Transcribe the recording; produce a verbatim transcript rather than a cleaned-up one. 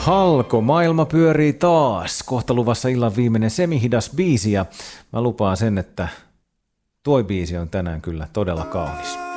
Halko, maailma pyörii taas. Kohta luvassa illan viimeinen semihidas biisi ja mä lupaan sen, että tuo biisi on tänään kyllä todella kaunis.